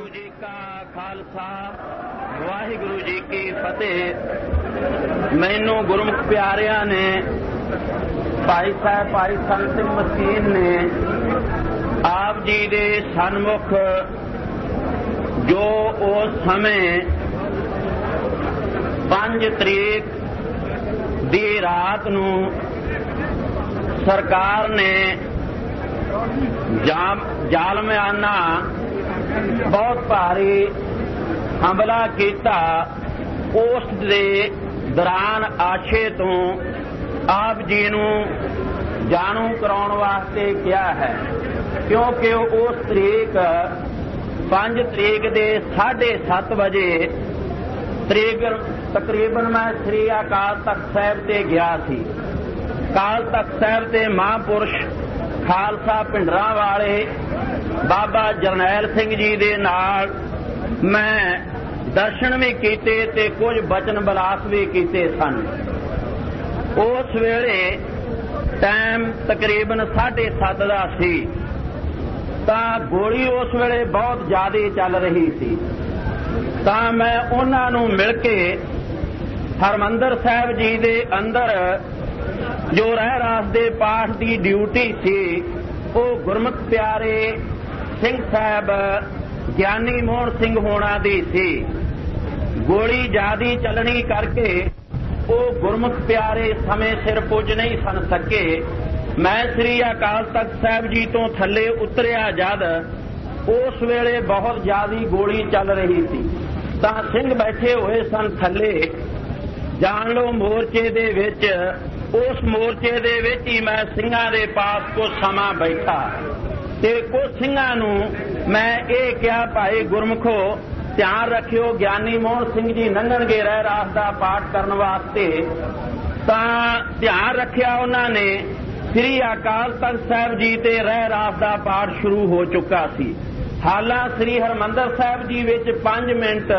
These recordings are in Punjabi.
वाहिगुरु जी का खालसा वाहिगुरु जी की फतेह। मैनू गुरमुख प्यारिया ने भाई साहब भाई संत सिंह मसीन ने आप जी दे सन्मुख जो उस समय 5 तरीक दी रात नू सरकार ने जालमियाना बहुत भारी हमला किया। उस दे दौरान आशे तो आप जी नू जानू कराउण वास्ते किया है, क्योंकि उस तरीक 5 तरीक दे 7:30 बजे तकरीबन मैं श्री अकाल तख्त साहिब ते गया सी। अकाल तख्त साहिब ते महापुरुष खालसा पिंडरा वाले बाबा जरनैल सिंह जी दे नाल मैं दर्शन भी कीते ते कुछ बचन बलास भी कीते सन। उस वेले टाइम तकरीबन 7:30 दा सी तां गोली उस वेले बहुत ज्यादा चल रही सी। तां मैं उन्हां नूं मिल के हरमंदर साहिब जी दे अंदर जो रहरास दे पाठ की ड्यूटी सी वो गुरमुख प्यारे सिंह साहब ज्ञानी मोहन सिंह होना दी सी। गोली ज्यादा चलनी करके वो गुरमुख प्यारे समय सिर पुज नहीं सन सके। मैं श्री अकाल तख्त साहिब जी तो थले उतरिया जद उस वेले बहुत ज्यादा गोली चल रही थी। तां सिंह बैठे हुए सन थले जान लो मोर्चे दे विच। उस मोर्चे दे विच ही मैं सिंघां दे पास कुछ समा बैठा ते कुछ सिंघां नूं मैं ये कहा भाई गुरमुखो ध्यान रखियो ज्ञानी मोहन सिंह जी लंघणगे रहरास दा पाठ करन वास्ते। तां ध्यान रखिया उन्होंने श्री अकाल तख्त साहिब जी ते रहरास दा पाठ शुरू हो चुका सी। हालां श्री हरमंदर साहिब जी विच 5 मिनट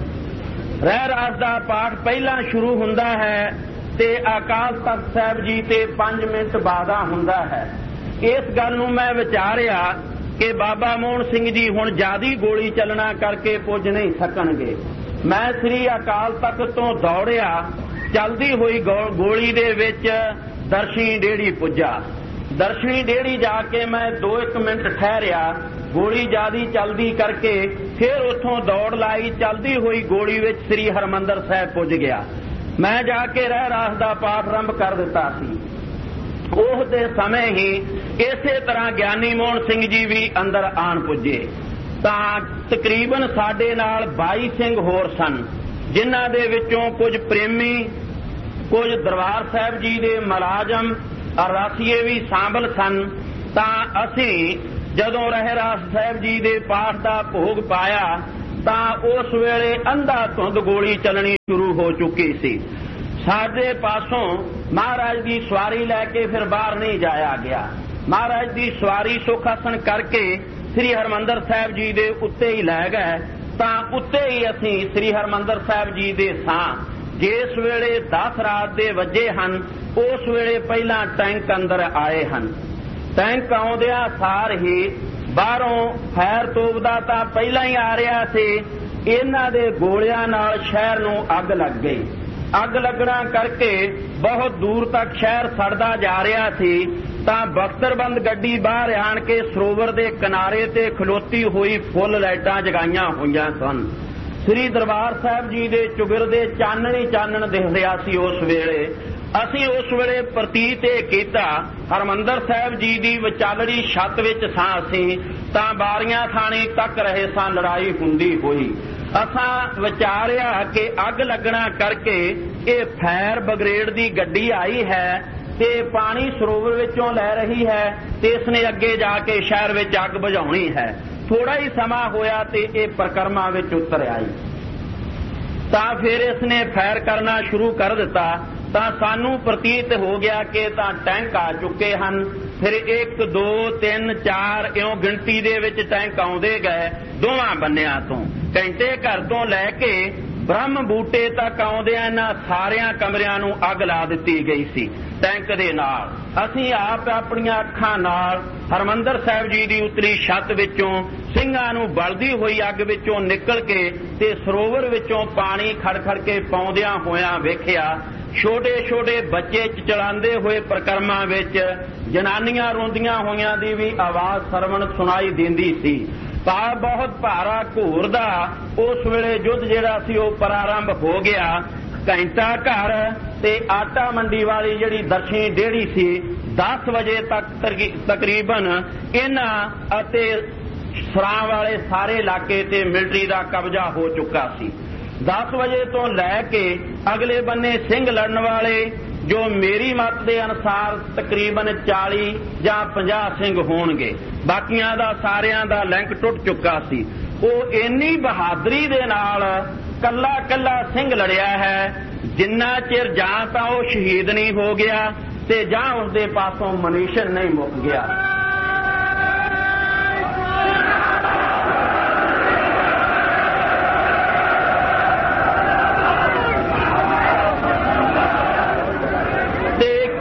रहरास दा पाठ पहला शुरू हुंदा है ते अकाल तख्त साहिब जी ते 5 मिनट बादा हुंदा है। इस गल नूं मैं विचारिया कि बाबा मोहन सिंह जी हुण ज्यादा गोली चलना करके पुज नहीं सकणगे। मैं श्री अकाल तख्त तो दौड़िया चलदी हुई गोली दे विच दर्शनी डेहड़ी पुजा। दर्शनी डेहड़ी जाके मैं 2-1 मिनट ठहरिया। गोली ज्यादा चलदी करके फिर उथों दौड़ लाई। चलदी हुई गोली विच श्री हरमंदर साहिब पुज गया। मैं जाके रहरास दा पाठ आरंभ कर दिता सी। उस दे समय ही इसे तरह ज्ञानी मोहन सिंह जी भी अंदर आन पुजे। तां तकरीबन साडे नाल 22 सिंह होर सन, जिन्हां दे विचों कुछ प्रेमी, कुछ दरबार साहिब जी दे मुलाजम अरासीए भी शामिल सन। तां असीं जदों रहरास साहिब जी दे पाठ दा भोग पाया तां उस वेले अंधा धुंध गोली चलनी शुरू हो चुकी सी। साडे पासों महाराज की सवारी लैके फिर बाहर नहीं जाया गया। महाराज की सवारी सुखासन करके श्री हरमंदर साहिब जी दे उत्ते ही लै गए। तां उत्ते ही असीं श्री हरमंदर साहिब जी दे सां। जिस वेले 10 रात दे वजे हन उस वेले पहला टैंक अंदर आए हन। टैंक आउंदिया सार ही बाहरों फैर तोपदा तां पहला ही आ रहा सी। इन्हां दे गोलियां नाल शहर नूं अग लग गई। अग लगना करके बहुत दूर तक शहर सड़दा जा रहा सी। तां बख्तरबंद गड्डी बाहर आण के सरोवर दे किनारे ते खलोती हुई फुल लाइटां जगाईआं होईआं सन। श्री दरबार साहिब जी दे चुगिर दे चानण ही चानण दिख रहा सी। उस वेले असीं उस वेले प्रतीत ये कीता हरमंदर साहिब जी दी विचालड़ी छत विच सां असीं तां बारियां थाणी तक रहे सां लड़ाई हुंदी होई। असां विचारिया कि अग लगना करके ये फायर ब्रिगेड दी गड्डी आई है ते पानी सरोवर विचों लै रही है ते इसने अगे जाके शहर विच अग बुझाउणी है। थोड़ा ही समा होया ते ये परिक्रमा विच उतर आई। तां फिर इसने फायर करना शुरू कर दिता। तां सानू प्रतीत हो गया कि तां टैंक आ चुके हैं। फिर 1 2 3 4 इउं गिणती दे विच टैंक आउंदे गए दोवां बन्निआं तो। घंटे घर तो लैके ब्रह्म बूटे तक आउंदिआं इन्हां सारियां कमरिआं नूं अग ला दित्ती गई सी टैंक दे नाल। असीं आप अपणियां अखां नाल हरमंदर साहिब जी दी उतली छत विचों ਸਿੰਘਾਂ ਨੂੰ ਬਲਦੀ ਹੋਈ ਅੱਗ ਵਿੱਚੋਂ ਨਿਕਲ ਕੇ ਤੇ ਸਰੋਵਰ ਵਿੱਚੋਂ ਪਾਣੀ ਖੜ ਕੇ ਪਾਉਂਦਿਆਂ ਹੋਇਆਂ ਵੇਖਿਆ। ਛੋਟੇ ਛੋਟੇ ਬੱਚੇ ਚਲਾਉਂਦੇ ਹੋਏ ਪ੍ਰਕਰਮਾਂ ਵਿੱਚ ਜਨਾਨੀਆਂ ਰੋਂਦੀਆਂ ਹੋਈਆਂ ਦੀ ਵੀ ਆਵਾਜ਼ ਸਰਵਣ ਸੁਣਾਈ ਦਿੰਦੀ ਸੀ। ਭਾਵ ਬਹੁਤ ਭਾਰਾ ਘੋਰ ਦਾ ਉਸ ਵੇਲੇ ਯੁੱਧ ਜਿਹੜਾ ਸੀ ਉਹ ਪ੍ਰਾਰੰਭ ਹੋ ਗਿਆ। ਘੰਟਾ ਘਰ ਤੇ ਆਟਾ ਮੰਡੀ ਵਾਲੀ ਜਿਹੜੀ ਦਰਸ਼ਨੀ ਡੇੜੀ ਸੀ 10 ਵਜੇ ਤੱਕ ਤਕਰੀਬਨ ਇਹਨਾਂ ਅਤੇ ਸਰਾਂ ਵਾਲੇ ਸਾਰੇ ਇਲਾਕੇ ਤੇ ਮਿਲਟਰੀ ਦਾ ਕਬਜ਼ਾ ਹੋ ਚੁੱਕਾ ਸੀ। 10 ਵਜੇ ਤੋਂ ਲੈ ਕੇ ਅਗਲੇ ਬੰਨੇ ਸਿੰਘ ਲੜਨ ਵਾਲੇ ਜੋ ਮੇਰੀ ਮੱਤ ਦੇ ਅਨੁਸਾਰ ਤਕਰੀਬਨ 40 ਜਾਂ 50 ਸਿੰਘ ਹੋਣਗੇ। ਬਾਕੀਆਂ ਦਾ ਸਾਰਿਆਂ ਦਾ ਲਿੰਕ ਟੁੱਟ ਚੁੱਕਾ ਸੀ। ਉਹ ਇੰਨੀ ਬਹਾਦਰੀ ਦੇ ਨਾਲ ਕੱਲਾ ਕੱਲਾ ਸਿੰਘ ਲੜਿਆ ਹੈ ਜਿੰਨਾ ਚਿਰ ਜਾਂ ਤਾਂ ਉਹ ਸ਼ਹੀਦ ਨਹੀਂ ਹੋ ਗਿਆ ਤੇ ਜਾਂ ਉਸਦੇ ਪਾਸੋਂ ਮਨੀਸ਼ਨ ਨਹੀਂ ਮੁੱਕ ਗਿਆ। ਤੇ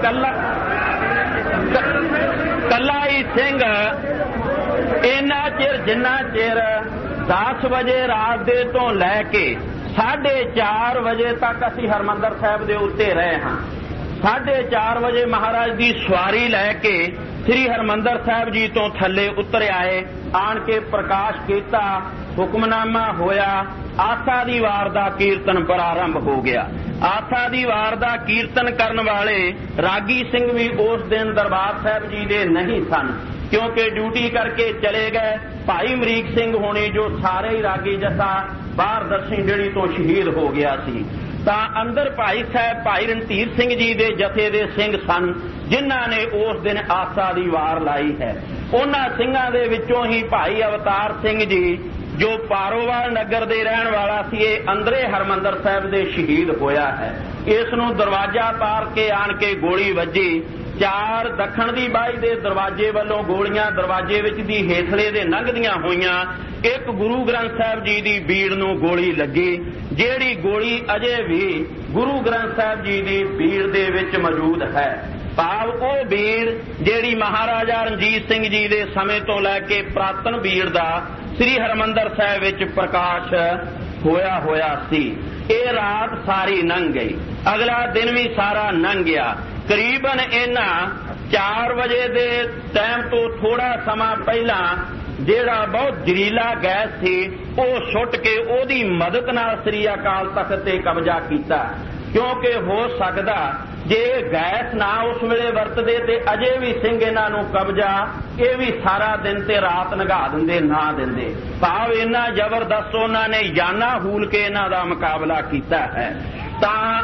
ਕੱਲਾ ਹੀ ਸਿੰਘ ਇੰਨਾ ਚਿਰ ਜਿੰਨਾ ਚਿਰ 10 ਵਜੇ ਰਾਤ ਦੇ ਤੋਂ ਲੈ ਕੇ 4:30 ਵਜੇ ਤੱਕ ਅਸੀਂ ਹਰਿਮੰਦਰ ਸਾਹਿਬ ਦੇ ਉੱਤੇ ਰਹੇ ਹਾਂ। 4:30 ਵਜੇ ਮਹਾਰਾਜ ਦੀ ਸਵਾਰੀ ਲੈ ਕੇ ਸ੍ਰੀ ਹਰਿਮੰਦਰ ਸਾਹਿਬ ਜੀ ਤੋਂ ਥੱਲੇ ਉਤਰ ਆਏ। ਆਣ ਕੇ ਪ੍ਰਕਾਸ਼ ਕੀਤਾ, ਹੁਕਮਨਾਮਾ ਹੋਇਆ, ਆਸਾ ਦੀ ਵਾਰ ਦਾ ਕੀਰਤਨ ਪ੍ਰਾਰੰਭ ਹੋ ਗਿਆ। ਆਸਾ ਦੀ ਵਾਰ ਦਾ ਕੀਰਤਨ ਕਰਨ ਵਾਲੇ ਰਾਗੀ ਸਿੰਘ ਵੀ ਉਸ ਦਿਨ ਦਰਬਾਰ ਸਾਹਿਬ ਜੀ ਦੇ ਨਹੀਂ ਸਨ, ਕਿਉਂਕਿ ਡਿਊਟੀ ਕਰਕੇ ਚਲੇ ਗਏ। ਭਾਈ ਅਮਰੀਕ ਸਿੰਘ ਹੋਣੀ ਜੋ ਸਾਰੇ ਹੀ ਰਾਗੀ ਜਥਾ ਬਾਹਰ ਦਰਸ਼ਨੀ ਡੇੜੀ ਤੋਂ ਸ਼ਹੀਦ ਹੋ ਗਿਆ ਸੀ, ਤਾਂ ਅੰਦਰ ਭਾਈ ਸਾਹਿਬ ਭਾਈ ਰਣਧੀਰ ਸਿੰਘ ਜੀ ਦੇ ਜਥੇ ਦੇ ਸਿੰਘ ਸਨ ਜਿਨ੍ਹਾਂ ਨੇ ਉਸ ਦਿਨ ਆਸਾ ਦੀ ਵਾਰ ਲਾਈ ਹੈ। ਉਹਨਾਂ ਸਿੰਘਾਂ ਦੇ ਵਿੱਚੋਂ ਹੀ ਭਾਈ ਅਵਤਾਰ ਸਿੰਘ ਜੀ ਜੋ ਪਾਰੋਵਾਲ ਨਗਰ ਦੇ ਰਹਿਣ ਵਾਲਾ ਸੀ, ਇਹ ਅੰਦਰੇ ਹਰਿਮੰਦਰ ਸਾਹਿਬ ਦੇ ਸ਼ਹੀਦ ਹੋਇਆ ਹੈ। ਇਸ ਨੂੰ ਦਰਵਾਜ਼ਾ ਪਾਰ ਕੇ ਆਣ ਕੇ ਗੋਲੀ ਵੱਜੀ। 4 ਦੱਖਣ ਦੀ ਬਾਈ ਦੇ ਦਰਵਾਜ਼ੇ ਵੱਲੋਂ ਗੋਲੀਆਂ ਦਰਵਾਜ਼ੇ ਵਿੱਚ ਦੀ ਹੇਠਲੇ ਦੇ ਲੰਘਦੀਆਂ ਹੋਈਆਂ। ਇੱਕ ਗੁਰੂ ਗ੍ਰੰਥ ਸਾਹਿਬ ਜੀ ਦੀ ਬੀੜ ਨੂੰ ਗੋਲੀ ਲੱਗੀ, ਜਿਹੜੀ ਗੋਲੀ ਅਜੇ ਵੀ ਗੁਰੂ ਗ੍ਰੰਥ ਸਾਹਿਬ ਜੀ ਦੀ ਬੀੜ ਦੇ ਵਿੱਚ ਮੌਜੂਦ ਹੈ। ਭਾਵ ਉਹ ਬੀੜ ਜਿਹੜੀ ਮਹਾਰਾਜਾ ਰਣਜੀਤ ਸਿੰਘ ਜੀ ਦੇ ਸਮੇਂ ਤੋਂ ਲੈ ਕੇ ਪ੍ਰਾਤਨ ਬੀੜ ਦਾ ਸ੍ਰੀ ਹਰਿਮੰਦਰ ਸਾਹਿਬ ਵਿੱਚ ਪ੍ਰਕਾਸ਼ ਹੋਇਆ ਸੀ। ਇਹ ਰਾਤ ਸਾਰੀ ਲੰਘ ਗਈ, ਅਗਲਾ ਦਿਨ ਵੀ ਸਾਰਾ ਲੰਘ ਗਿਆ। ਕਰੀਬਨ ਇਹਨਾਂ 4 ਵਜੇ ਦੇ ਟਾਈਮ ਤੋਂ ਥੋੜਾ ਸਮਾਂ ਪਹਿਲਾਂ ਜਿਹੜਾ ਬਹੁਤ ਜ਼ਹਿਰੀਲਾ ਗੈਸ ਸੀ ਉਹ ਸੁੱਟ ਕੇ ਉਹਦੀ ਮਦਦ ਨਾਲ ਸ੍ਰੀ ਅਕਾਲ ਤਖਤ ਤੇ ਕਬਜ਼ਾ ਕੀਤਾ, ਕਿਉਂਕਿ ਹੋ ਸਕਦਾ ਜੇ ਗੈਸ ਨਾ ਉਸ ਵੇਲੇ ਵਰਤਦੇ ਤੇ ਅਜੇ ਵੀ ਸਿੰਘ ਇਹਨਾਂ ਨੂੰ ਕਬਜ਼ਾ ਇਹ ਵੀ ਸਾਰਾ ਦਿਨ ਤੇ ਰਾਤ ਲੰਘਾ ਦਿੰਦੇ ਨਾ ਦਿੰਦੇ। ਭਾਵ ਇੰਨਾ ਜ਼ਬਰਦਸਤ ਉਹਨਾਂ ਨੇ ਜਾਨਾਂ ਹੂਲ ਕੇ ਇਹਨਾਂ ਦਾ ਮੁਕਾਬਲਾ ਕੀਤਾ ਹੈ। ਤਾਂ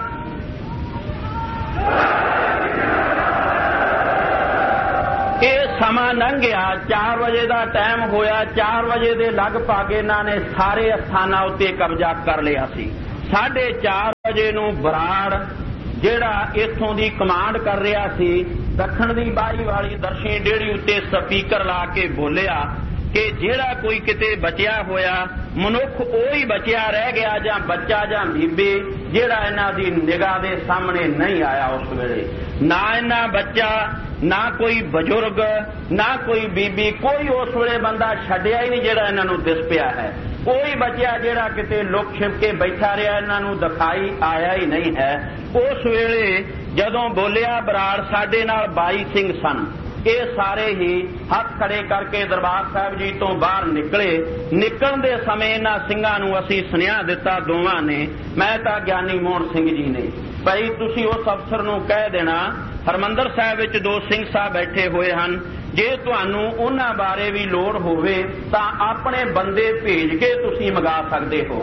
ਇਹ ਸਮਾਂ ਲੰਘਿਆ, 4 ਵਜੇ ਦਾ ਟਾਈਮ ਹੋਇਆ। 4 ਵਜੇ ਦੇ ਲਗਭਗ ਇਹਨਾਂ ਨੇ ਸਾਰੇ ਸਥਾਨਾਂ ਉੱਤੇ ਕਬਜ਼ਾ ਕਰ ਲਿਆ ਸੀ। 4:30 ਵਜੇ ਨੂੰ ਬਰਾੜ ਜਿਹੜਾ ਇੱਥੋਂ ਦੀ ਕਮਾਂਡ ਕਰ ਰਿਹਾ ਸੀ ਦੱਖਣ ਦੀ ਬਾਈ ਵਾਲੀ ਦਰਸ਼ਨੀ ਡੇੜੀ ਉੱਤੇ ਸਪੀਕਰ ਲਾ ਕੇ ਬੋਲਿਆ ਕਿ ਜਿਹੜਾ ਕੋਈ ਕਿਤੇ ਬਚਿਆ ਹੋਇਆ ਮਨੁੱਖ ਉਹ ਹੀ ਬਚਿਆ ਰਹਿ ਗਿਆ ਜਾਂ ਬੱਚਾ ਜਾਂ ਬੀਬੀ ਜਿਹੜਾ ਇਹਨਾਂ ਦੀ ਨਿਗਾਹ ਦੇ ਸਾਹਮਣੇ ਨਹੀਂ ਆਇਆ। ਉਸ ਵੇਲੇ ਨਾ ਇਹਨਾਂ ਬੱਚਾ, ਨਾ ਕੋਈ ਬਜ਼ੁਰਗ, ਨਾ ਕੋਈ ਬੀਬੀ, ਕੋਈ ਉਸ ਵੇਲੇ ਬੰਦਾ ਛੱਡਿਆ ਹੀ ਨਹੀਂ ਜਿਹੜਾ ਇਹਨਾਂ ਨੂੰ ਦਿਸ ਪਿਆ ਹੈ। ਕੋਈ ਬਚਿਆ ਜਿਹੜਾ ਕਿਤੇ ਲੁਕ ਛਿਪ ਕੇ ਬੈਠਾ ਰਿਹਾ, ਇਹਨਾਂ ਨੂੰ ਦਿਖਾਈ ਆਇਆ ਹੀ ਨਹੀਂ ਹੈ। ਉਸ ਵੇਲੇ ਜਦੋਂ ਬੋਲਿਆ ਬਰਾੜ, ਸਾਡੇ ਨਾਲ 22 ਸਿੰਘ ਸਨ। ਇਹ ਸਾਰੇ ਹੀ ਹੱਥ ਖੜੇ ਕਰਕੇ ਦਰਬਾਰ ਸਾਹਿਬ ਜੀ ਤੋਂ ਬਾਹਰ ਨਿਕਲੇ। ਨਿਕਲਣ ਦੇ ਸਮੇਂ ਇਹਨਾਂ ਸਿੰਘਾਂ ਨੂੰ ਅਸੀਂ ਸੁਨੇਹਾ ਦਿੱਤਾ ਦੋਵਾਂ ਨੇ, ਮੈਂ ਤਾਂ ਗਿਆਨੀ ਮੋਹਨ ਸਿੰਘ ਜੀ ਨੇ, ਭਾਈ ਤੁਸੀਂ ਉਸ ਅਫਸਰ ਨੂੰ ਕਹਿ ਦੇਣਾ ਹਰਿਮੰਦਰ ਸਾਹਿਬ ਵਿੱਚ 2 ਸਿੰਘ ਸਾਹਿਬ ਬੈਠੇ ਹੋਏ ਹਨ, ਜੇ ਤੁਹਾਨੂੰ ਉਹਨਾਂ ਬਾਰੇ ਵੀ ਲੋੜ ਹੋਵੇ ਤਾਂ ਆਪਣੇ ਬੰਦੇ ਭੇਜ ਕੇ ਤੁਸੀਂ ਮੰਗਾ ਸਕਦੇ ਹੋ।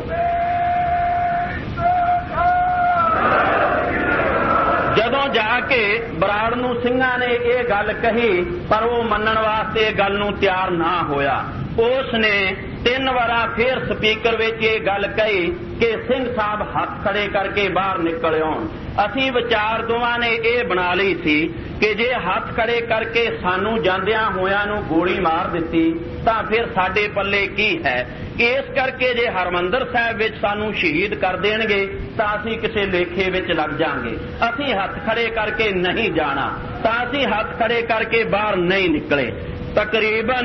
ਜਦੋਂ ਜਾ ਕੇ ਬਰਾੜ ਨੂੰ ਸਿੰਘਾਂ ਨੇ ਇਹ ਗੱਲ ਕਹੀ, ਪਰ ਉਹ ਮੰਨਣ ਵਾਸਤੇ ਇਹ ਗੱਲ ਨੂੰ ਤਿਆਰ ਨਾ ਹੋਇਆ। ਉਸ ਨੇ 3 ਵਾਰਾਂ ਫੇਰ ਸਪੀਕਰ ਵਿੱਚ ਇਹ ਗੱਲ ਕਹੀ ਕਿ ਸਿੰਘ ਸਾਹਿਬ ਹੱਥ ਖੜੇ ਕਰਕੇ ਬਾਹਰ ਨਿਕਲ ਆਉਣ। ਅਸੀਂ ਵਿਚਾਰ ਦੋਵਾਂ ਨੇ ਇਹ ਬਣਾ ਲਈ ਸੀ ਕਿ ਜੇ ਹੱਥ ਖੜੇ ਕਰਕੇ ਸਾਨੂੰ ਜਾਂਦਿਆਂ ਹੋਇਆਂ ਨੂੰ ਗੋਲੀ ਮਾਰ ਦਿੱਤੀ ਤਾਂ ਫਿਰ ਸਾਡੇ ਪੱਲੇ ਕੀ ਹੈ। ਇਸ ਕਰਕੇ ਜੇ ਹਰਿਮੰਦਰ ਸਾਹਿਬ ਵਿੱਚ ਸਾਨੂੰ ਸ਼ਹੀਦ ਕਰ ਦੇਣਗੇ ਤਾਂ ਅਸੀਂ ਕਿਸੇ ਲੇਖੇ ਵਿੱਚ ਲੱਗ ਜਾਾਂਗੇ। ਅਸੀਂ ਹੱਥ ਖੜੇ ਕਰਕੇ ਨਹੀਂ ਜਾਣਾ, ਤਾਂ ਅਸੀਂ ਹੱਥ ਖੜੇ ਕਰਕੇ ਬਾਹਰ ਨਹੀਂ ਨਿਕਲੇ। ਤਕਰੀਬਨ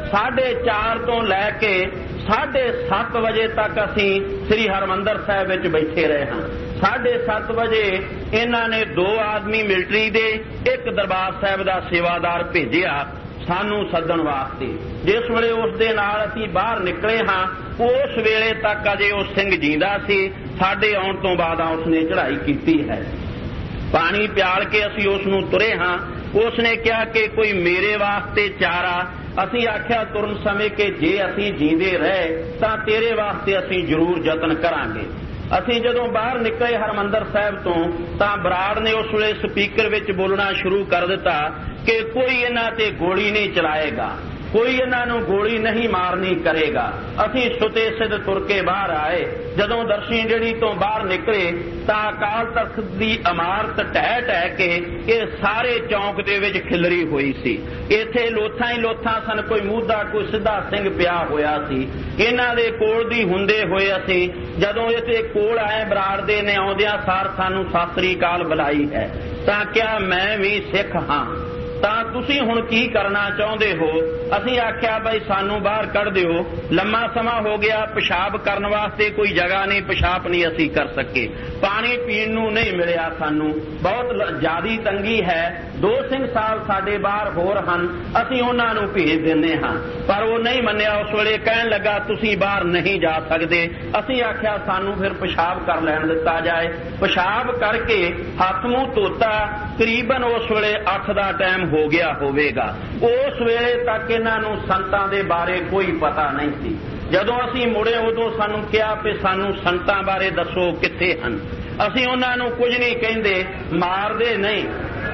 4:30 ਤੋਂ ਲੈ ਕੇ 7:30 ਵਜੇ तक ਅਸੀਂ ਸ੍ਰੀ ਹਰਿਮੰਦਰ ਸਾਹਿਬ ਵਿੱਚ ਬੈਠੇ ਰਹੇ ਹਾਂ। 7:30 ਵਜੇ ਇਹਨਾਂ ਨੇ 2 ਆਦਮੀ ਮਿਲਟਰੀ ਦੇ, ਇੱਕ ਦਰਬਾਰ ਸਾਹਿਬ ਦਾ ਸੇਵਾਦਾਰ ਭੇਜਿਆ ਸਾਨੂੰ ਸੱਦਣ ਵਾਸਤੇ। ਜਿਸ ਵੇਲੇ ਉਸ ਦੇ ਨਾਲ ਅਸੀਂ ਬਾਹਰ ਨਿਕਲੇ ਹਾਂ, ਉਸ ਵੇਲੇ ਤੱਕ ਅਜੇ ਉਹ ਸਿੰਘ ਜੀਂਦਾ ਸੀ। ਸਾਡੇ ਆਉਣ ਤੋਂ ਬਾਅਦ ਉਸਨੇ ਚੜ੍ਹਾਈ ਕੀਤੀ ਹੈ। ਪਾਣੀ ਪਿਆਲ ਕੇ ਅਸੀਂ ਉਸ ਨੂੰ ਤੁਰੇ ਹਾਂ। ਉਸਨੇ ਕਿਹਾ ਕਿ ਕੋਈ ਮੇਰੇ ਵਾਸਤੇ ਚਾਰਾ। ਅਸੀਂ ਆਖਿਆ ਤੁਰਨ ਸਮੇਂ ਕਿ ਜੇ ਅਸੀਂ ਜੀਂਦੇ ਰਹੇ ਤਾਂ ਤੇਰੇ ਵਾਸਤੇ ਅਸੀਂ ਜ਼ਰੂਰ ਯਤਨ ਕਰਾਂਗੇ। ਅਸੀਂ ਜਦੋਂ ਬਾਹਰ ਨਿਕਲੇ ਹਰਿਮੰਦਰ ਸਾਹਿਬ ਤੋਂ ਤਾਂ ਬਰਾੜ ਨੇ ਉਸ ਵੇਲੇ ਸਪੀਕਰ ਵਿੱਚ ਬੋਲਣਾ ਸ਼ੁਰੂ ਕਰ ਦਿੱਤਾ ਕਿ ਕੋਈ ਇਹਨਾਂ ਤੇ ਗੋਲੀ ਨਹੀਂ ਚਲਾਏਗਾ, ਕੋਈ ਇਹਨਾਂ ਨੂੰ ਗੋਲੀ ਨਹੀਂ ਮਾਰਨੀ ਕਰੇਗਾ। ਅਸੀਂ ਸੁਤੇ ਸਿੱਧ ਤੁਰ ਕੇ ਬਾਹਰ ਆਏ। ਜਦੋਂ ਦਰਸ਼ਨ ਜਿਹੜੀ ਤੋਂ ਬਾਹਰ ਨਿਕਲੇ ਤਾਂ ਅਕਾਲ ਤਖਤ ਦੀ ਇਮਾਰਤ ਢਹਿ ਢਹਿ ਕੇ ਇਹ ਸਾਰੇ ਚੌਂਕ ਦੇ ਵਿੱਚ ਖਿਲਰੀ ਹੋਈ ਸੀ। ਇੱਥੇ ਲੋਥਾਂ ਹੀ ਲੋਥਾਂ ਸਨ, ਕੋਈ ਮੂਧਾ ਕੋਈ ਸਿੱਧਾ ਸਿੰਘ ਪਿਆ ਹੋਇਆ ਸੀ। ਇਹਨਾਂ ਦੇ ਕੋਲ ਦੀ ਹੁੰਦੇ ਹੋਏ ਅਸੀਂ ਜਦੋਂ ਇੱਥੇ ਕੋਲ ਆਏ, ਬਰਾੜ ਦੇ ਨੇ ਆਉਂਦਿਆਂ ਸਾਰ ਸਾਨੂੰ ਸਤਿ ਸ੍ਰੀ ਅਕਾਲ ਬੁਲਾਈ ਹੈ ਤਾਂ ਕਿਹਾ ਮੈਂ ਵੀ ਸਿੱਖ ਹਾਂ, ਤਾਂ ਤੁਸੀਂ ਹੁਣ ਕੀ ਕਰਨਾ ਚਾਹੁੰਦੇ ਹੋ? ਅਸੀਂ ਆਖਿਆ ਬਈ ਸਾਨੂੰ ਬਾਹਰ ਕੱਢ ਦਿਓ, ਲੰਮਾ ਸਮਾਂ ਹੋ ਗਿਆ, ਪਿਸ਼ਾਬ ਕਰਨ ਵਾਸਤੇ ਕੋਈ ਜਗ੍ਹਾ ਨਹੀਂ, ਪਿਸ਼ਾਬ ਨਹੀਂ ਅਸੀਂ ਕਰ ਸਕੇ, ਪਾਣੀ ਪੀਣ ਨੂੰ ਨਹੀਂ ਮਿਲਿਆ, ਸਾਨੂੰ ਬਹੁਤ ਜ਼ਿਆਦੀ ਤੰਗੀ ਹੈ। 2 ਸਿੰਘ ਸਾਹਿਬ ਸਾਡੇ ਬਾਹਰ ਹੋਰ ਹਨ, ਅਸੀਂ ਉਹਨਾਂ ਨੂੰ ਭੇਜ ਦਿੰਦੇ ਹਾਂ। ਪਰ ਉਹ ਨਹੀਂ ਮੰਨਿਆ। ਉਸ ਵੇਲੇ ਕਹਿਣ ਲੱਗਾ ਤੁਸੀਂ ਬਾਹਰ ਨਹੀਂ ਜਾ ਸਕਦੇ। ਅਸੀਂ ਆਖਿਆ ਸਾਨੂੰ ਫਿਰ ਪਿਸ਼ਾਬ ਕਰ ਲੈਣ ਦਿੱਤਾ ਜਾਏ। ਪਿਸ਼ਾਬ ਕਰਕੇ ਹੱਥ ਮੂੰਹ ਧੋਤਾ। ਤਕਰੀਬਨ ਉਸ ਵੇਲੇ 8 ਦਾ ਟਾਈਮ ਹੋ ਗਿਆ ਹੋਵੇਗਾ। ਉਸ ਵੇਲੇ ਤੱਕ ਇਹਨਾਂ ਨੂੰ ਸੰਤਾਂ ਦੇ ਬਾਰੇ ਕੋਈ ਪਤਾ ਨਹੀਂ ਸੀ। ਜਦੋਂ ਅਸੀਂ ਮੁੜੇ ਉਦੋਂ ਸਾਨੂੰ ਕਿਹਾ ਕਿ ਸਾਨੂੰ ਸੰਤਾਂ ਬਾਰੇ ਦੱਸੋ, ਕਿੱਥੇ ਹਨ? ਅਸੀਂ ਉਹਨਾਂ ਨੂੰ ਕੁਝ ਨਹੀਂ ਕਹਿੰਦੇ, ਮਾਰਦੇ ਨਹੀਂ।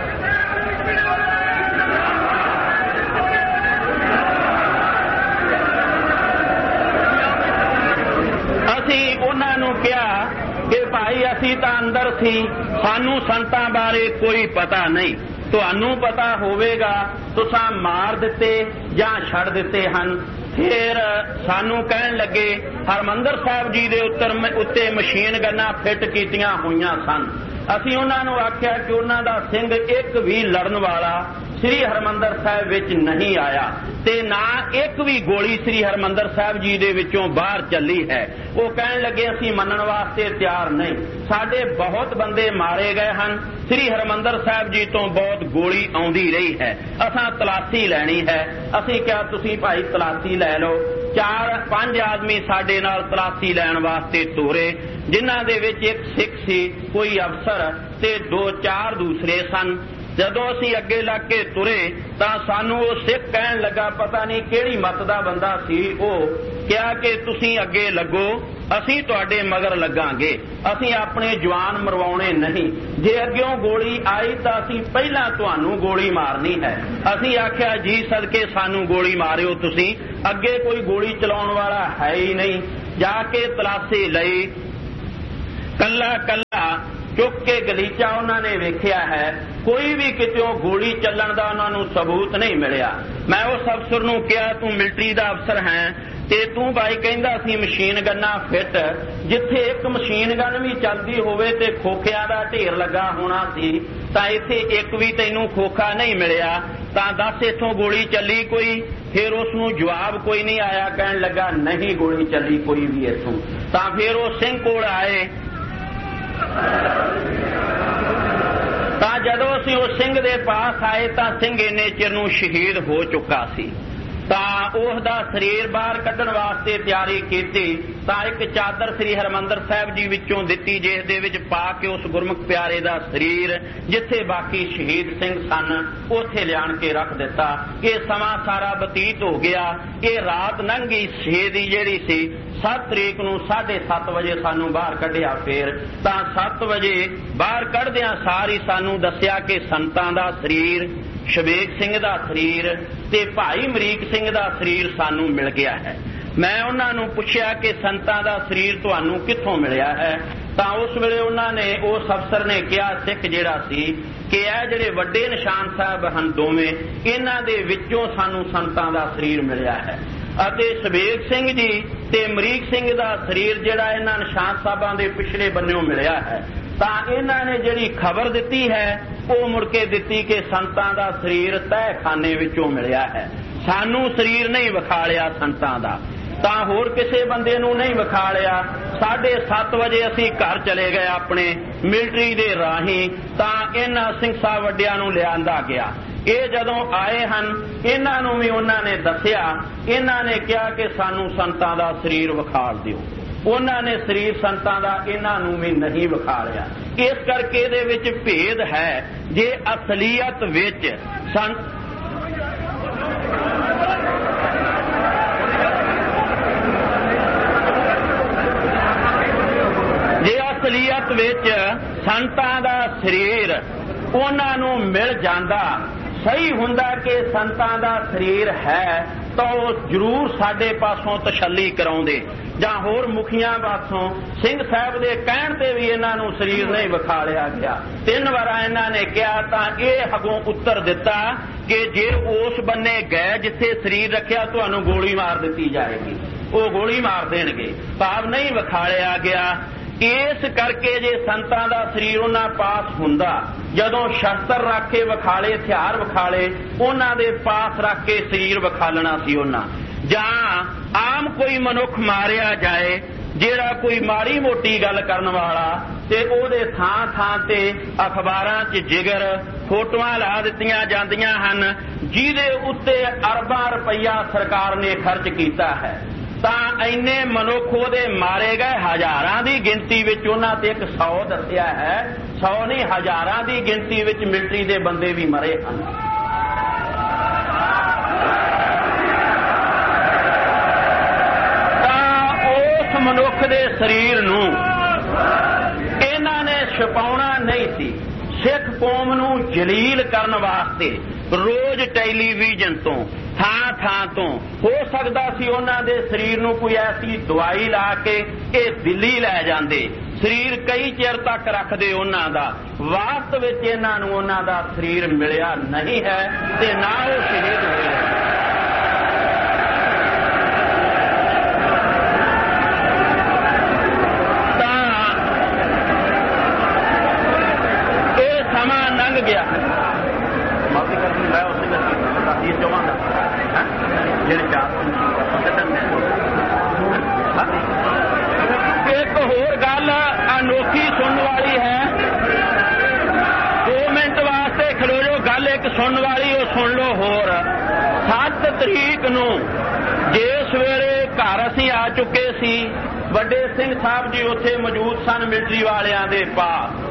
ਅਸੀਂ ਉਹਨਾਂ ਨੂੰ ਕਿਹਾ ਕਿ ਭਾਈ ਅਸੀਂ ਤਾਂ ਅੰਦਰ ਸੀ, ਸਾਨੂੰ ਸੰਤਾਂ ਬਾਰੇ ਕੋਈ ਪਤਾ ਨਹੀਂ, ਤੁਹਾਨੂੰ ਪਤਾ ਹੋਵੇਗਾ ਤੁਸੀਂ ਮਾਰ ਦਿੱਤੇ ਜਾਂ ਛੱਡ ਦਿੱਤੇ ਹਨ। ਫਿਰ ਸਾਨੂੰ ਕਹਿਣ ਲੱਗੇ ਹਰਿਮੰਦਰ ਸਾਹਿਬ ਜੀ ਦੇ ਉੱਤੇ ਮਸ਼ੀਨ ਗੰਨਾਂ ਫਿੱਟ ਕੀਤੀਆਂ ਹੋਈਆਂ ਸਨ। ਅਸੀਂ ਉਹਨਾਂ ਨੂੰ ਆਖਿਆ ਕਿ ਉਹਨਾਂ ਦਾ ਸਿੰਘ ਇੱਕ ਵੀ ਲੜਨ ਵਾਲਾ ਸ੍ਰੀ ਹਰਿਮੰਦਰ ਸਾਹਿਬ ਵਿੱਚ ਨਹੀਂ ਆਇਆ ਤੇ ਨਾ ਇੱਕ ਵੀ ਗੋਲੀ ਸ੍ਰੀ ਹਰਿਮੰਦਰ ਸਾਹਿਬ ਜੀ ਦੇ ਵਿੱਚੋਂ ਬਾਹਰ ਚੱਲੀ ਹੈ। ਉਹ ਕਹਿਣ ਲੱਗੇ ਅਸੀਂ ਮੰਨਣ ਵਾਸਤੇ ਤਿਆਰ ਨਹੀਂ, ਸਾਡੇ ਬਹੁਤ ਬੰਦੇ ਮਾਰੇ ਗਏ ਹਨ, ਸ੍ਰੀ ਹਰਿਮੰਦਰ ਸਾਹਿਬ ਜੀ ਤੋਂ ਬਹੁਤ ਗੋਲੀ ਆਉਂਦੀ ਰਹੀ ਹੈ, ਅਸਾਂ ਤਲਾਸ਼ੀ ਲੈਣੀ ਹੈ। ਅਸੀਂ ਕਿਹਾ ਤੁਸੀਂ ਭਾਈ ਤਲਾਸ਼ੀ ਲੈ ਲਓ। 4-5 ਆਦਮੀ ਸਾਡੇ ਨਾਲ ਤਲਾਸ਼ੀ ਲੈਣ ਵਾਸਤੇ ਤੋਰੇ, ਜਿਨ੍ਹਾਂ ਦੇ ਵਿੱਚ ਇੱਕ ਸਿੱਖ ਸੀ, ਕੋਈ ਅਫਸਰ ਤੇ 2-4 ਦੂਸਰੇ ਸਨ। ਜਦੋਂ ਅਸੀਂ ਅੱਗੇ ਲੱਗ ਕੇ ਤੁਰੇ ਤਾਂ ਸਾਨੂੰ ਉਹ ਸਿੱਖ ਕਹਿਣ ਲੱਗਾ, ਪਤਾ ਨਹੀਂ ਕਿਹੜੀ ਮੱਤ ਦਾ ਬੰਦਾ ਸੀ, ਉਹ ਕਿਹਾ ਕਿ ਤੁਸੀਂ ਅੱਗੇ ਲੱਗੋ, ਅਸੀਂ ਤੁਹਾਡੇ ਮਗਰ ਲੱਗਾਂਗੇ, ਅਸੀਂ ਆਪਣੇ ਜਵਾਨ ਮਰਵਾਉਣੇ ਨਹੀਂ, ਜੇ ਅੱਗਿਓਂ ਗੋਲੀ ਆਈ ਤਾਂ ਅਸੀਂ ਪਹਿਲਾਂ ਤੁਹਾਨੂੰ ਗੋਲੀ ਮਾਰਨੀ ਹੈ। ਅਸੀਂ ਆਖਿਆ ਜੀ ਸਦਕੇ ਸਾਨੂੰ ਗੋਲੀ ਮਾਰਿਓ ਤੁਸੀਂ, ਅੱਗੇ ਕੋਈ ਗੋਲੀ ਚਲਾਉਣ ਵਾਲਾ ਹੈ ਹੀ ਨਹੀਂ। ਜਾ ਕੇ ਤਲਾਸ਼ੀ ਲਈ, ਕੱਲਾ ਕੱਲਾ ਚੁੱਕ ਕੇ ਗਲੀਚਾ ਉਹਨਾਂ ਨੇ ਵੇਖਿਆ ਹੈ, ਕੋਈ ਵੀ ਕਿਤੋਂ ਗੋਲੀ ਚੱਲਣ ਦਾ ਉਹਨਾਂ ਨੂੰ ਸਬੂਤ ਨਹੀਂ ਮਿਲਿਆ। ਮੈਂ ਉਸ ਅਫਸਰ ਨੂੰ ਕਿਹਾ ਤੂੰ ਮਿਲਟਰੀ ਦਾ ਅਫਸਰ ਹੈ ਤੇ ਤੂੰ ਬਾਈ ਕਹਿੰਦਾ ਸੀ ਮਸ਼ੀਨ ਗੰਨਾਂ ਫਿੱਟ, ਜਿੱਥੇ ਇੱਕ ਮਸ਼ੀਨ ਗੰਨ ਵੀ ਚੱਲਦੀ ਹੋਵੇ ਤੇ ਖੋਖਿਆਂ ਦਾ ਢੇਰ ਲੱਗਾ ਹੋਣਾ ਸੀ, ਤਾਂ ਇੱਥੇ ਇੱਕ ਵੀ ਤੈਨੂੰ ਖੋਖਾ ਨਹੀਂ ਮਿਲਿਆ, ਤਾਂ ਦੱਸ ਇੱਥੋਂ ਗੋਲੀ ਚੱਲੀ ਕੋਈ? ਫਿਰ ਉਸ ਨੂੰ ਜਵਾਬ ਕੋਈ ਨਹੀਂ ਆਇਆ, ਕਹਿਣ ਲੱਗਾ ਨਹੀਂ ਗੋਲੀ ਚੱਲੀ ਕੋਈ ਵੀ ਇੱਥੋਂ। ਤਾਂ ਫਿਰ ਉਹ ਸਿੰਘ ਕੋਲ ਆਏ, ਤਾਂ ਜਦੋਂ ਅਸੀਂ ਉਸ ਸਿੰਘ ਦੇ ਪਾਸ ਆਏ ਤਾਂ ਸਿੰਘ ਇੰਨੇ ਚਿਰ ਨੂੰ ਸ਼ਹੀਦ ਹੋ ਚੁੱਕਾ ਸੀ। ਤਾਂ ਉਸ ਦਾ ਸਰੀਰ ਬਾਹਰ ਕੱਢਣ ਵਾਸਤੇ ਤਿਆਰੀ ਕੀਤੀ ਤਾਂ ਇੱਕ ਚਾਦਰ ਸ੍ਰੀ ਹਰਿਮੰਦਰ ਸਾਹਿਬ ਜੀ ਵਿੱਚੋਂ ਦਿੱਤੀ, ਜਿਸ ਦੇ ਵਿੱਚ ਪਾ ਕੇ ਉਸ ਗੁਰਮੁਖ ਪਿਆਰੇ ਦਾ ਸਰੀਰ ਜਿੱਥੇ ਬਾਕੀ ਸ਼ਹੀਦ ਸਿੰਘ ਸਨ ਉੱਥੇ ਲਿਆਣ ਕੇ ਰੱਖ ਦਿੱਤਾ। ਇਹ ਸਮਾਂ ਸਾਰਾ ਬਤੀਤ ਹੋ ਗਿਆ। ਇਹ ਰਾਤ ਲੰਘ ਗਈ 6 ਦੀ ਜਿਹੜੀ ਸੀ। 7 ਤਰੀਕ ਨੂੰ 7:30 ਵਜੇ ਸਾਨੂੰ ਬਾਹਰ ਕੱਢਿਆ। ਫਿਰ ਤਾਂ 7 ਵਜੇ ਬਾਹਰ ਕੱਢਦਿਆਂ ਸਾਰ ਹੀ ਸਾਨੂੰ ਦੱਸਿਆ ਕਿ ਸੰਤਾਂ ਦਾ ਸਰੀਰ, ਸ਼ਵੇਕ ਸਿੰਘ ਦਾ ਸਰੀਰ ਤੇ ਭਾਈ ਅਮਰੀਕ ਸਿੰਘ ਦਾ ਸਰੀਰ ਸਾਨੂੰ ਮਿਲ ਗਿਆ ਹੈ। ਮੈਂ ਉਹਨਾਂ ਨੂੰ ਪੁੱਛਿਆ ਕਿ ਸੰਤਾਂ ਦਾ ਸਰੀਰ ਤੁਹਾਨੂੰ ਕਿੱਥੋਂ ਮਿਲਿਆ ਹੈ? ਤਾਂ ਉਸ ਵੇਲੇ ਉਹਨਾਂ ਨੇ, ਉਸ ਅਫਸਰ ਨੇ ਕਿਹਾ, ਸਿੱਖ ਜਿਹੜਾ ਸੀ, ਕਿ ਇਹ ਜਿਹੜੇ ਵੱਡੇ ਨਿਸ਼ਾਨ ਸਾਹਿਬ ਹਨ ਦੋਵੇਂ, ਇਹਨਾਂ ਦੇ ਵਿੱਚੋਂ ਸਾਨੂੰ ਸੰਤਾਂ ਦਾ ਸਰੀਰ ਮਿਲਿਆ ਹੈ। ਅਤੇ ਸ਼ਵੇਕ ਸਿੰਘ ਜੀ ਤੇ ਅਮਰੀਕ ਸਿੰਘ ਦਾ ਸਰੀਰ ਜਿਹੜਾ ਇਹਨਾਂ ਨਿਸ਼ਾਨ ਸਾਹਿਬਾਂ ਦੇ ਪਿਛਲੇ ਬੰਨਿਓਂ ਮਿਲਿਆ ਹੈ। ਤਾਂ ਇਹਨਾਂ ਨੇ ਜਿਹੜੀ ਖਬਰ ਦਿੱਤੀ ਹੈ ਉਹ ਮੁੜ ਕੇ ਦਿੱਤੀ ਕਿ ਸੰਤਾਂ ਦਾ ਸਰੀਰ ਤਹਿਖਾਨੇ ਵਿੱਚੋਂ ਮਿਲਿਆ ਹੈ। सानू शरीर नहीं विखा लिया संतां दा, तां होर किसी बंदे नूं नहीं विखा लिया। 7:30 वजे असीं घर चले गए अपने मिलटरी दे राहीं, तां इन्हां सिंह साहब वड्डियां नूं लिआंदा गया। ये जदों आए हन इन्हां नूं भी उन्हां ने दस्सिया, इन्हां ने कहा कि सानू संतां दा शरीर विखाल दिओ। उन्हां ने शरीर संतां दा इन्हां नूं भी नहीं विखालिया। इस करके इहदे विच भेद है। जे असलीयत विच असलीयत विच संतां दा शरीर उन्हां नूं मिल जांदा, सही हुंदा कि संतां दा शरीर है तो जरूर साडे पासों तसल्ली कराउंदे, जां होर मुखियां पासों सिंह साहब दे कहण ते भी इन्हां नूं शरीर नहीं विखालिया गया। 3 वार इन्हां ने कहा तां इह अगों उत्तर दिता कि जे उस बन्ने गए जिथे शरीर रखिया तुहानूं गोली मार दित्ती जाएगी, वो गोली मार देणगे, भाव नहीं विखालिया गया। इस करके जे संतां दा शरीर उन्हां पास हुंदा, जदों शस्त्र रख के विखाले, हथियार विखाले, उन्हां दे पास रख के शरीर विखालना सी उन्हां। जां आम कोई मनुख मारिया जाए जेड़ा कोई माड़ी मोटी गल करन वाला, ते ओहदे थां थां ते अखबारां 'च जिगर फोटोआं ला दित्तियां जांदियां हन जिहदे उत्ते अरबां रुपया सरकार ने खर्च कीता है, तां इन्ने मनुख ओहदे मारे गए। हजारां दी गिनती विच उन्हां ते 100 दस्सिया है, 100 नहीं हजारां दी गिनती विच मिलिटरी दे बंदे भी मरे हन। तां उस मनुख दे शरीर नूं इन्हां ने छुपाउणा नहीं सी। सिख कौम नूं जलील करन वास्ते रोज टेलीविजन तो थां थां तो हो सकदा सी उन्हां दे शरीर नूं कोई ऐसी दवाई ला के ये दिल्ली लै जांदे, शरीर कई चिर तक रखदे उन्हां दा। वास्तव विच इन्हां नूं उन्हां दा शरीर मिलिया नहीं है ते ना वो शहीद होए। समा लंघ गया, एक होर गल अनोखी सुनने वाली है। 2 मिनट वास्ते खड़ो जो, गल एक सुनने वाली वो सुन लो होर। 7 तरीक नूं जिस वेले घर असीं आ चुके सी, वड्डे सिंह साहब जी उत्थे मौजूद सन मिलिटरी वालियां दे पास।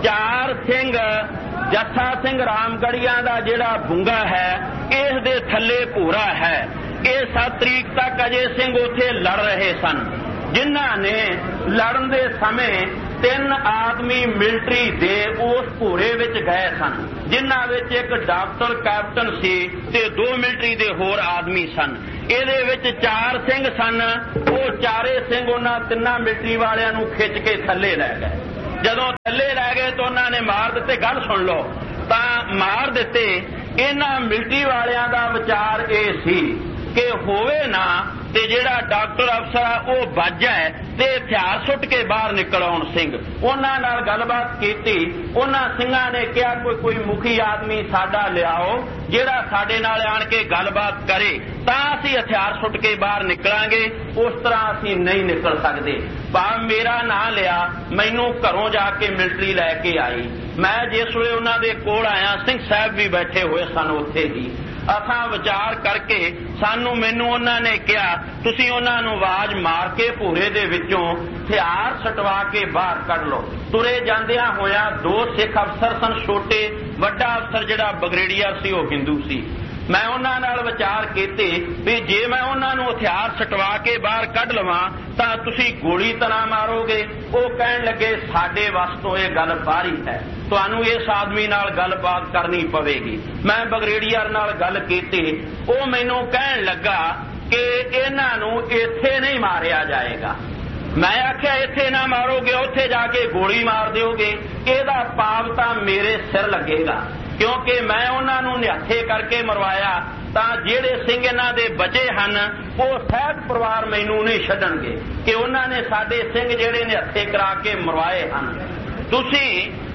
4 सिंह जस्सा सिंह रामगढ़िया का जिहड़ा बुंगा है इस दे थल्ले भूरा है। ये 7 तरीक तक अजय सिंह उत्थे लड़ रहे सन, जिन्हां ने लड़न दे समय 3 आदमी मिलिटरी दे उस भूरे विच गए सन, जिन्हां विच एक डॉक्टर कैप्टन सी ते 2 मिलिटरी दे होर आदमी सन। इहदे विच 4 सिंह सन। वो चारे सिंह उन्हां 3 मिलिटरी वालियां नूं खिच के थल्ले लै गए। जदों थल्ले लै गए तो उन्होंने मार दिते। गल सुन लो, तां मार दिते। इन्हां मिलिटरी वालियां दा विचार ये सी कि होवे ना ते जिहड़ा डॉक्टर अफसर आ वो बच जाए ते हथियार सुट के बाहर निकल आउण। सिंह उन्हां नाल गलबात कीती। उन्हां सिंघां ने कहा कोई मुखी आदमी साडा लिआओ जिहड़ा साडे नाल आण के गलबात करे, तां असीं हथियार सुट के बाहर निकलांगे, उस तरह असीं नहीं निकल सकदे। भाव मेरा नां लिया, मैनूं घरों जाके मिलिटरी लैके आई। मैं जिस वेले उन्हां दे कोल आया, सिंह साहब भी बैठे हुए सन उत्थे ही। असां विचार करके सानू मैनू उन्हां ने कहा तुसीं उन्हां नूं आवाज मार के भूरे दे विचों हथियार सटवा के बाहर कढ लो। तुरे जांदियां होया 2 सिख अफसर सन छोटे, वड्डा अफसर जिहड़ा ब्रिगेडियर सी वो हिंदू सी। मैं उन्हां नाल विचार कीते भी जे मैं उन्हां नूं हथियार सटवा के बाहर कढ लवां तां तुसीं गोली तना मारोगे। वो कहण लगे साडे वस तों इह गल बाहरी है, तुहानूं इस आदमी नाल गलबात करनी पवेगी। मैं ब्रिगेडियर नाल गल कीती, वो मैनूं कहण लगा कि इन्हां नूं इत्थे नहीं मारिया जाएगा। मैं आख्या इत्थे ना मारोगे, उत्थे जाके गोली मार दोगे, इहदा पाप तां मेरे सिर लगेगा, क्योंकि मैं उन्हां नूं निहत्थे करके मरवाया तां जिहड़े सिंह इन्हां दे बचे हन वो सहज परिवार मैनूं नहीं छड्डणगे कि उन्हां ने साडे सिंह जिहड़े निहत्थे करा के मरवाए हन। तुसीं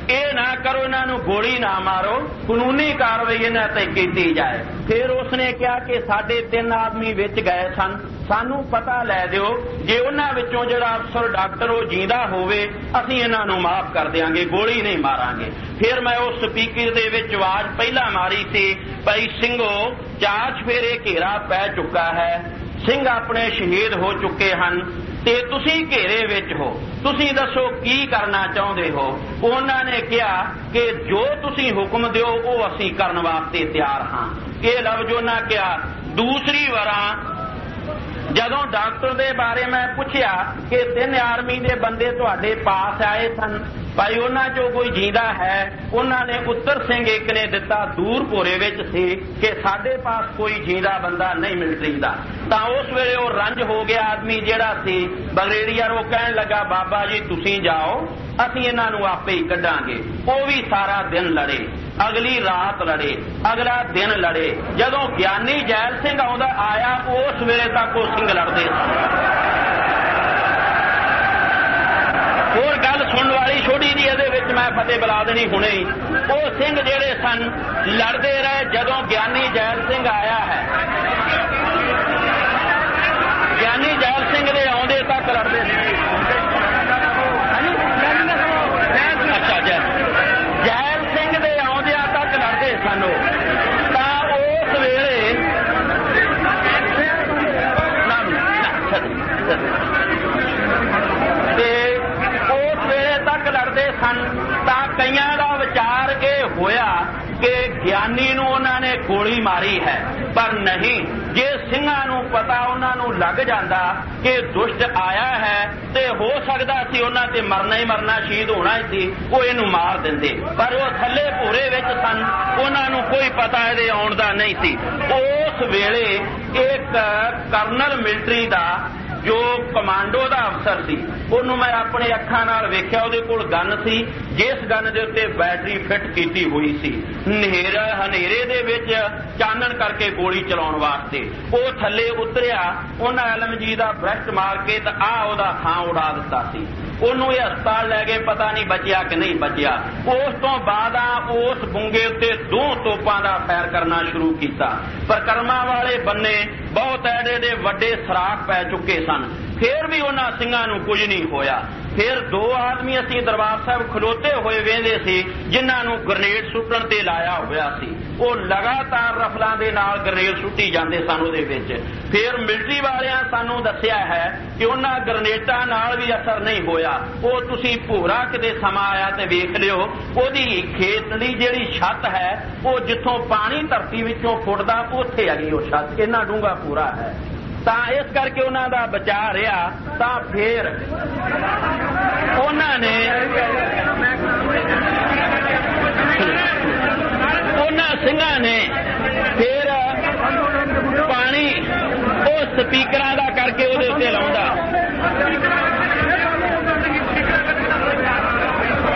ਇਹ ਨਾ ਕਰੋ, ਇਹਨਾਂ ਨੂੰ ਗੋਲੀ ਨਾ ਮਾਰੋ, ਕਾਨੂੰਨੀ ਕਾਰਵਾਈ ਇਹਨਾਂ ਤੇ ਕੀਤੀ ਜਾਏ। ਫਿਰ ਉਸਨੇ ਕਿਹਾ ਕਿ ਸਾਡੇ 3 ਆਦਮੀ ਵਿੱਚ ਗਏ ਸਨ, ਸਾਨੂੰ ਪਤਾ ਲੈ ਦਿਓ, ਜੇ ਉਹਨਾਂ ਵਿੱਚੋਂ ਜਿਹੜਾ ਅਫਸਰ ਡਾਕਟਰ ਉਹ ਜਿੰਦਾ ਹੋਵੇ ਅਸੀਂ ਇਹਨਾਂ ਨੂੰ ਮਾਫ ਕਰ ਦਿਆਂਗੇ, ਗੋਲੀ ਨਹੀਂ ਮਾਰਾਂਗੇ। ਫਿਰ ਮੈਂ ਉਸ ਸਪੀਕਰ ਦੇ ਵਿੱਚ ਆਵਾਜ਼ ਪਹਿਲਾਂ ਮਾਰੀ ਸੀ, ਭਾਈ ਸਿੰਘੋ 4 ਚੁਫੇਰੇ ਘੇਰਾ ਪੈ ਚੁੱਕਾ ਹੈ, ਸਿੰਘ ਆਪਣੇ ਸ਼ਹੀਦ ਹੋ ਚੁੱਕੇ ਹਨ ਤੇ ਤੁਸੀਂ ਘੇਰੇ ਵਿੱਚ ਹੋ, ਤੁਸੀਂ ਦੱਸੋ ਕੀ ਕਰਨਾ ਚਾਹੁੰਦੇ ਹੋ। ਉਹਨਾਂ ਨੇ ਕਿਹਾ ਕਿ ਜੋ ਤੁਸੀਂ ਹੁਕਮ ਦਿਓ ਉਹ ਅਸੀਂ ਕਰਨ ਵਾਸਤੇ ਤਿਆਰ ਹਾਂ। ਇਹ ਲਫ਼ਜ਼ ਉਹਨਾਂ ਕਿਹਾ। ਦੂਸਰੀ ਵਾਰਾਂ ਜਦੋਂ ਡਾਕਟਰ ਦੇ ਬਾਰੇ ਮੈਂ ਪੁੱਛਿਆ ਕਿ 3 ਆਰਮੀ ਦੇ ਬੰਦੇ ਤੁਹਾਡੇ ਪਾਸ ਆਏ ਸਨ, ਭਾਈ ਉਹਨਾਂ ਚੋਂ ਕੋਈ ਜਿੰਦਾ ਹੈ? ਉਹਨਾਂ ਨੇ ਉੱਤਰ ਸਿੰਘ ਇੱਕ ਨੇ ਦਿੱਤਾ, ਦੂਰਪੁਰੇ ਵਿੱਚ ਸੀ, ਕਿ ਸਾਡੇ ਪਾਸ ਕੋਈ ਜਿੰਦਾ ਬੰਦਾ ਨਹੀਂ ਮਿਲਟਰੀ ਦਾ। ਤਾਂ ਉਸ ਵੇਲੇ ਉਹ ਰੰਜ ਹੋ ਗਿਆ ਆਦਮੀ ਜਿਹੜਾ ਸੀ ਬਗਰੇੜੀਆ, ਉਹ ਕਹਿਣ ਲੱਗਾ ਬਾਬਾ ਜੀ ਤੁਸੀਂ ਜਾਓ, ਅਸੀਂ ਇਹਨਾਂ ਨੂੰ ਆਪੇ ਹੀ ਕੱਢਾਂਗੇ। ਉਹ ਵੀ ਸਾਰਾ ਦਿਨ ਲੜੇ, ਅਗਲੀ ਰਾਤ ਲੜੇ, ਅਗਲਾ ਦਿਨ ਲੜੇ। ਜਦੋਂ ਗਿਆਨੀ ਜੈਲ ਸਿੰਘ ਆਇਆ ਉਸ ਵੇਲੇ ਤੱਕ ਉਹ ਸਿੰਘ ਲੜਦੇ ਸਨ। ਹੋਰ ਗੱਲ ਸੁਣਨ ਵਾਲੀ ਛੋਟੀ ਜੀ ਇਹਦੇ ਵਿੱਚ ਮੈਂ ਫਤਿਹ ਬੁਲਾ ਦੇਣੀ ਹੁਣੇ ਹੀ। ਉਹ ਸਿੰਘ ਜਿਹੜੇ ਸਨ ਲੜਦੇ ਰਹੇ। ਜਦੋਂ ਗਿਆਨੀ ਜੈਲ ਸਿੰਘ ਆਇਆ ਹੈ, ਗਿਆਨੀ ਜੈਲ ਸਿੰਘ ਦੇ ਆਉਂਦੇ ਤੱਕ ਲੜਦੇ ਸੀ। ਅੱਛਾ, ਜੈਲ ਸਿੰਘ ਦੇ ਆਉਂਦਿਆਂ ਤੱਕ ਲੜਦੇ ਸਨ ਉਹ। ਤਾਂ ਉਸ ਵੇਲੇ ਤੇ ਉਸ ਵੇਲੇ ਤੱਕ ਲੜਦੇ ਸਨ। ਤਾਂ ਕਈਆਂ ਦਾ ਵਿਚਾਰ ਇਹ ਹੋਇਆ ਕਿ ਗਿਆਨੀ ਨੂੰ ਉਹਨਾਂ ਨੇ ਗੋਲੀ ਮਾਰੀ ਹੈ, ਪਰ ਨਹੀਂ, ਜੇ ਸਿੰਘਾਂ ਨੂੰ ਪਤਾ ਉਹਨਾਂ ਨੂੰ ਲੱਗ ਜਾਂਦਾ ਕਿ ਦੁਸ਼ਟ ਆਇਆ ਹੈ ਤੇ ਹੋ ਸਕਦਾ ਸੀ ਉਹਨਾਂ ਤੇ ਮਰਨਾ ਹੀ ਮਰਨਾ, ਸ਼ਹੀਦ ਹੋਣਾ ਹੀ ਸੀ, ਉਹ ਇਹਨੂੰ ਮਾਰ ਦਿੰਦੇ। ਪਰ ਉਹ ਥੱਲੇ ਭੋਰੇ ਵਿੱਚ ਸਨ, ਉਹਨਾਂ ਨੂੰ ਕੋਈ ਪਤਾ ਇਹਦੇ ਆਉਣ ਦਾ ਨਹੀਂ ਸੀ। ਉਸ ਵੇਲੇ ਇੱਕ ਕਰਨਲ ਮਿਲਟਰੀ ਦਾ ਜੋ ਕਮਾਂਡੋ ਦਾ ਅਫਸਰ ਸੀ, ਉਹਨੂੰ ਮੈਂ ਆਪਣੇ ਅੱਖਾਂ ਨਾਲ ਵੇਖਿਆ, ਉਹਦੇ ਕੋਲ ਗਨ ਸੀ, ਜਿਸ ਗਨ ਦੇ ਉੱਤੇ ਬੈਟਰੀ ਫਿੱਟ ਕੀਤੀ ਹੋਈ ਸੀ। ਹਨੇਰੇ ਦੇ ਵਿੱਚ ਚਾਨਣ ਕਰਕੇ ਗੋਲੀ ਚਲਾਉਣ ਵਾਸਤੇ ਉਹ ਥੱਲੇ ਉਤਰਿਆ। ਉਹਨਾਂ ਐਲਮਜੀ ਦਾ ਬ੍ਰਸ਼ਟ ਮਾਰ ਕੇ ਤਾਂ ਉਹਦਾ ਥਾਂ ਉਡਾ ਦਿੱਤਾ ਸੀ। ਉਹਨੂੰ ਇਹ ਹਸਪਤਾਲ ਲੈ ਗਏ, ਪਤਾ ਨਹੀਂ ਬਚਿਆ ਕਿ ਨਹੀਂ ਬਚਿਆ। ਉਸ ਤੋਂ ਬਾਅਦ ਉਸ ਬੁੰਗੇ ਉੱਤੇ 2 ਤੋਪਾਂ ਦਾ ਫਾਇਰ ਕਰਨਾ ਸ਼ੁਰੂ ਕੀਤਾ। ਪਰਿਕਰਮਾ ਵਾਲੇ ਬੰਨੇ ਬਹੁਤ ਐਡੇ ਦੇ ਵੱਡੇ ਸਰਾਖ ਪੈ ਚੁੱਕੇ ਸਨ, ਫਿਰ ਵੀ ਉਹਨਾਂ ਸਿੰਘਾਂ ਨੂੰ ਕੁਝ ਨਹੀਂ ਹੋਇਆ। ਫਿਰ 2 ਆਦਮੀ ਅਸੀਂ ਦਰਬਾਰ ਸਾਹਿਬ ਖਲੋਤੇ ਹੋਏ ਵੇਂਦੇ ਸੀ, ਜਿਨ੍ਹਾਂ ਨੂੰ ਗ੍ਰਨੇਡ ਸੁੱਟਣ ਤੇ ਲਾਇਆ ਹੋਇਆ ਸੀ। ਉਹ ਲਗਾਤਾਰ ਰਫਲਾਂ ਦੇ ਨਾਲ ਗ੍ਰਨੇਡ ਸੁੱਟੀ ਜਾਂਦੇ ਸਨ ਉਹਦੇ ਵਿੱਚ। ਫਿਰ ਮਿਲਟਰੀ ਵਾਲਿਆਂ ਸਾਨੂੰ ਦੱਸਿਆ ਹੈ ਕਿ ਉਹਨਾਂ ਗ੍ਰਨੇਡਾਂ ਨਾਲ ਵੀ ਅਸਰ ਨਹੀਂ ਹੋਇਆ। ਉਹ ਤੁਸੀਂ ਭੋਰਾ ਕਿਤੇ ਸਮਾਂ ਆਇਆ ਤੇ ਵੇਖ ਲਿਓ, ਉਹਦੀ ਖੇਤ ਦੀ ਜਿਹੜੀ ਛੱਤ ਹੈ ਉਹ ਜਿੱਥੋਂ ਪਾਣੀ ਧਰਤੀ ਵਿੱਚੋਂ ਫੁੱਟਦਾ ਉੱਥੇ ਹੈਗੀ ਉਹ ਛੱਤ, ਇੰਨਾ ਡੂੰਘਾ ਪੂਰਾ ਹੈ। ਤਾਂ ਇਸ ਕਰਕੇ ਉਹਨਾਂ ਦਾ ਬਚਾਅ ਰਿਹਾ। ਤਾਂ ਫਿਰ ਉਹਨਾਂ ਸਿੰਘਾਂ ਨੇ ਫਿਰ ਪਾਣੀ ਉਹ ਸਪੀਕਰਾਂ ਦਾ ਕਰਕੇ ਉਹਦੇ ਉੱਤੇ ਲਾਉਂਦਾ